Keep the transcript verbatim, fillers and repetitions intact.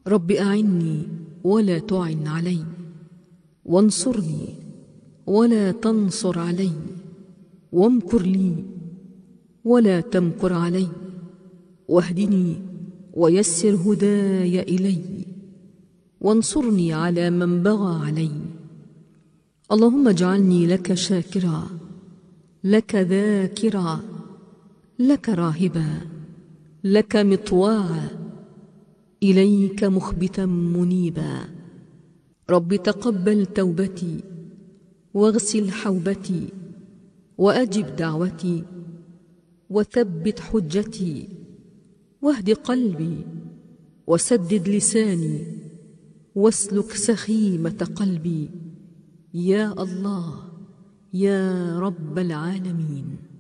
رب أعني ولا تعن علي، وانصرني ولا تنصر علي، وامكر لي ولا تمكر علي، واهدني ويسر هداي إلي، وانصرني على من بغى علي. اللهم اجعلني لك شاكرا، لك ذاكرا، لك راهبا، لك مطواعا، إليك مخبتا منيبا. رب تقبل توبتي، واغسل حوبتي، وأجب دعوتي، وثبت حجتي، واهد قلبي، وسدد لساني، واسلك سخيمة قلبي، يا الله يا رب العالمين.